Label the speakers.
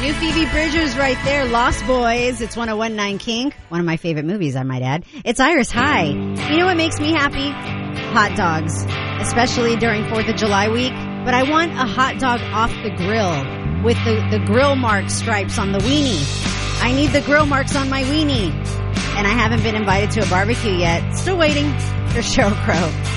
Speaker 1: you. Phoebe Bridgers right there. Lost Boys. It's 101.9 King. One of my favorite movies, I might add. It's Iris. Hi. You know what makes me happy? Hot dogs. Especially during 4th of July week. But I want a hot dog off the grill with the grill mark stripes on the weenie. I need the grill marks on my weenie. And I haven't been invited to a barbecue yet. Still waiting for Sheryl Crow.